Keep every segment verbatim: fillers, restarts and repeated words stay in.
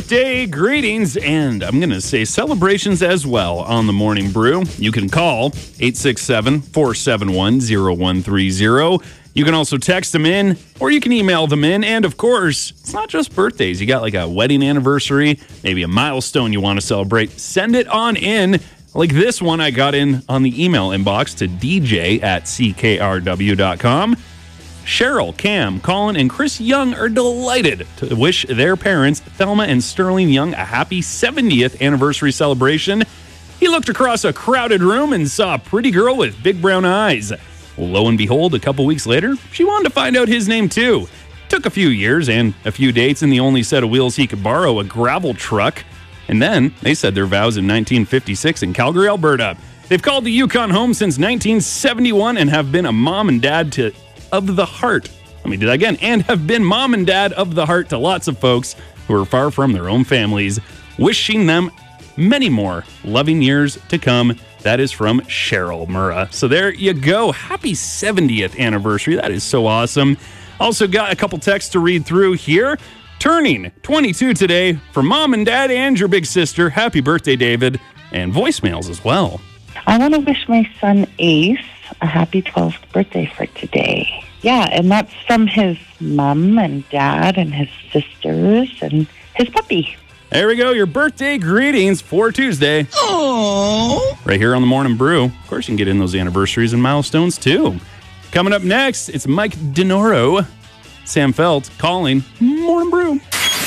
birthday greetings, and I'm going to say celebrations as well on the Morning Brew. You can call eight six seven, four seven one, zero one three zero. You can also text them in, or you can email them in. And, of course, it's not just birthdays. You got like a wedding anniversary, maybe a milestone you want to celebrate. Send it on in. Like this one I got in on the email inbox to d j at c k r w dot com. Cheryl, Cam, Colin, and Chris Young are delighted to wish their parents, Thelma and Sterling Young, a happy seventieth anniversary celebration. He looked across a crowded room and saw a pretty girl with big brown eyes. Lo and behold, a couple weeks later, she wanted to find out his name too. Took a few years and a few dates, and the only set of wheels he could borrow, a gravel truck. And then they said their vows in nineteen fifty-six in Calgary, Alberta. They've called the Yukon home since nineteen seventy-one and have been a mom and dad to of the heart. Let me do that again. And have been mom and dad of the heart to lots of folks who are far from their own families. Wishing them many more loving years to come. That is from Cheryl Murrah. So there you go. Happy seventieth anniversary. That is so awesome. Also got a couple texts to read through here. Turning twenty-two today for mom and dad and your big sister. Happy birthday, David. And voicemails as well. I want to wish my son Ace a happy twelfth birthday for today. Yeah, and that's from his mom and dad and his sisters and his puppy. There we go, your birthday greetings for Tuesday. Aww. Right here on the Morning Brew. Of course, you can get in those anniversaries and milestones, too. Coming up next, it's Mike DeNoro, Sam Felt, calling Morning Brew.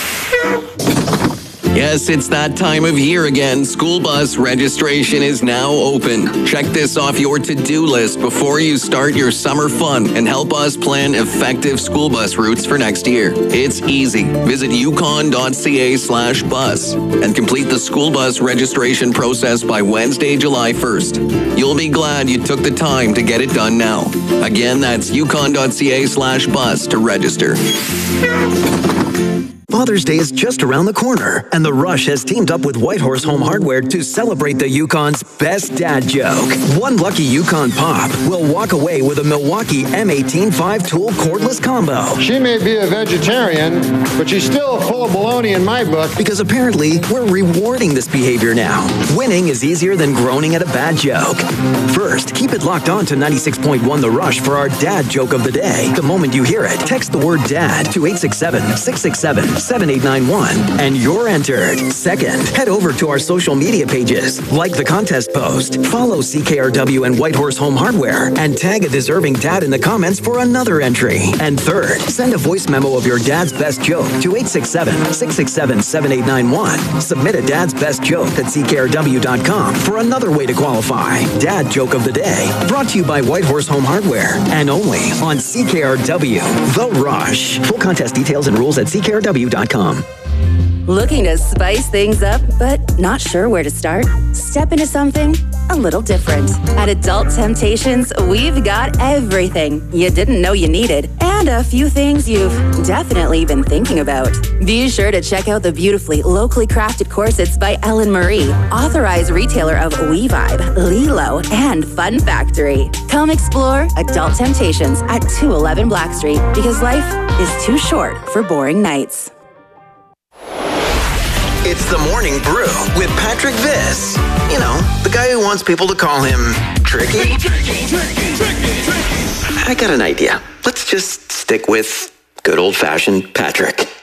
Yes, it's that time of year again. School bus registration is now open. Check this off your to-do list before you start your summer fun and help us plan effective school bus routes for next year. It's easy. Visit yukon.ca slash bus and complete the school bus registration process by Wednesday, July first. You'll be glad you took the time to get it done now. Again, that's yukon.ca slash bus to register. Father's Day is just around the corner, and The Rush has teamed up with Whitehorse Home Hardware to celebrate the Yukon's best dad joke. One lucky Yukon Pop will walk away with a Milwaukee M eighteen five tool cordless combo. She may be a vegetarian, but she's still full of baloney in my book. Because apparently, we're rewarding this behavior now. Winning is easier than groaning at a bad joke. First, keep it locked on to ninety-six point one The Rush for our dad joke of the day. The moment you hear it, text the word dad to eight six seven, six six seven, seven eight nine one and you're entered. Second, head over to our social media pages, like the contest post, follow C K R W and Whitehorse Home Hardware, and tag a deserving dad in the comments for another entry. And third, send a voice memo of your dad's best joke to eight six seven, six six seven, seven eight nine one. Submit a dad's best joke at c k r w dot com for another way to qualify. Dad joke of the day, brought to you by Whitehorse Home Hardware and only on C K R W, The Rush. Full contest details and rules at c k r w dot com. Looking to spice things up, but not sure where to start? Step into something a little different. At Adult Temptations, we've got everything you didn't know you needed, and a few things you've definitely been thinking about. Be sure to check out the beautifully locally crafted corsets by Ellen Marie, authorized retailer of WeVibe, Lilo, and Fun Factory. Come explore Adult Temptations at two eleven Black Street, because life is too short for boring nights. It's the Morning Brew with Patrick Viss. You know, the guy who wants people to call him tricky. I got an idea. Let's just stick with good old-fashioned Patrick.